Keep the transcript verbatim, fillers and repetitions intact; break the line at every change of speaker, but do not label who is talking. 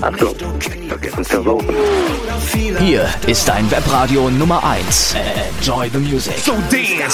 Ach so, vergessen verloren.
Hier ist dein Webradio Nummer eins. Enjoy the music.
So dance.